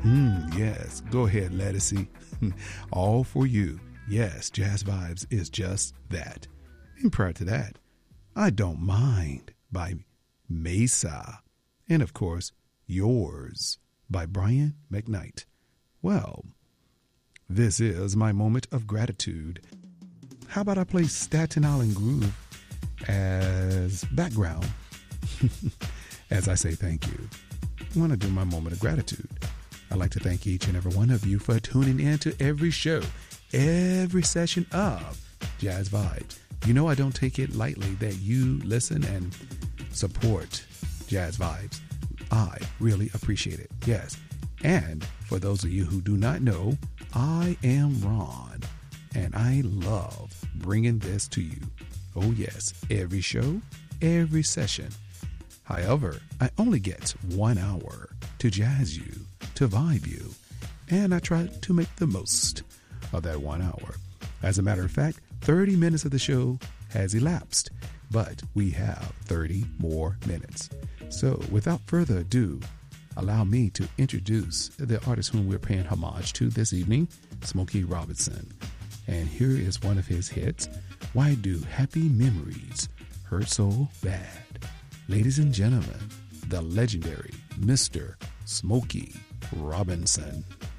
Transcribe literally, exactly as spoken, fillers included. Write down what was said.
Mm, yes, go ahead, Lettucey. All for you. Yes, Jazz Vibes is just that. And prior to that, I Don't Mind by Mesa. And of course, Yours by Brian McKnight. Well, this is my moment of gratitude. How about I play Staten Island Groove as background as I say thank you? I want to do my moment of gratitude. I'd like to thank each and every one of you for tuning in to every show, every session of Jazz Vibes. You know I don't take it lightly that you listen and support Jazz Vibes. I really appreciate it. Yes. And for those of you who do not know, I am Ron, and I love bringing this to you. Oh yes, every show, every session. However, I only get one hour to jazz you, to vibe you, and I try to make the most of that one hour. As a matter of fact, thirty minutes of the show has elapsed, but we have thirty more minutes. So without further ado, allow me to introduce the artist whom we're paying homage to this evening, Smokey Robinson. And here is one of his hits, Why Do Happy Memories Hurt So Bad? Ladies and gentlemen, the legendary Mister Smokey Robinson.